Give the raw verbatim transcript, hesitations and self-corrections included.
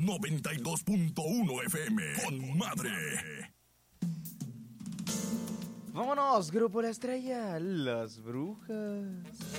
noventa y dos punto uno F M. Con madre. Vámonos, Grupo La Estrella, Las Brujas.